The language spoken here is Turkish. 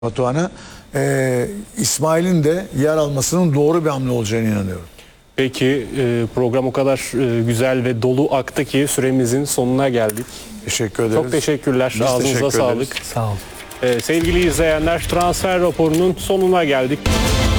Batuhan'a İsmail'in de yer almasının doğru bir hamle olacağını inanıyorum. Peki program o kadar güzel ve dolu aktı ki süremizin sonuna geldik. Teşekkür ederiz. Çok teşekkürler. Biz Ağzınıza teşekkür sağlık. ederiz. Sağ olun. Sevgili izleyenler, transfer raporunun sonuna geldik.